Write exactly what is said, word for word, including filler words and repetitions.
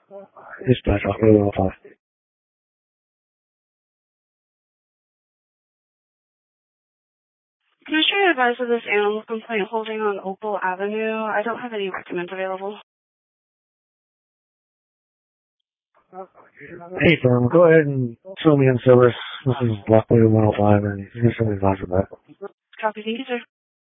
Dispatch, Osprey one oh five. Can I share advice of this animal complaint holding on Opal Avenue? I don't have any documents available. Hey, firm, go ahead and fill me in service. This is Lockwood one oh five, and you can send me advice of that. Copy, thank you, sir.